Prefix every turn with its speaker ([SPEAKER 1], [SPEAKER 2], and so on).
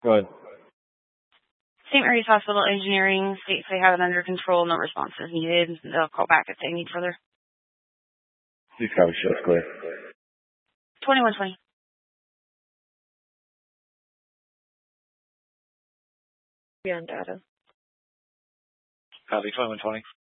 [SPEAKER 1] Go ahead.
[SPEAKER 2] St. Mary's Hospital Engineering states they have it under control. No response is needed. They'll call back if they need further.
[SPEAKER 1] Please copy, show us clear.
[SPEAKER 2] 2120.
[SPEAKER 3] Be on data.
[SPEAKER 4] Copy 2120.